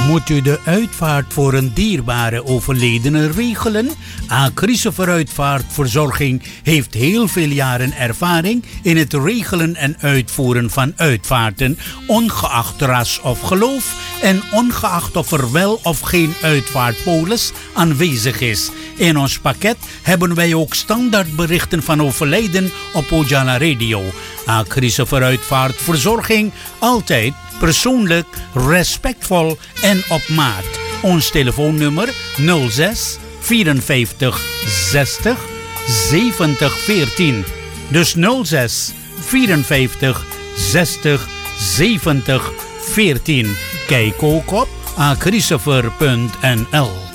Moet u de uitvaart voor een dierbare overledene regelen? Acrische Uitvaartverzorging heeft heel veel jaren ervaring in het regelen en uitvoeren van uitvaarten, ongeacht ras of geloof en ongeacht of er wel of geen uitvaartpolis aanwezig is. In ons pakket hebben wij ook standaardberichten van overlijden op Ojala Radio. Acrische Uitvaartverzorging, altijd persoonlijk, respectvol en op maat. Ons telefoonnummer 06 54 60 70 14. Dus 06 54 60 70 14. Kijk ook op acrisever.nl.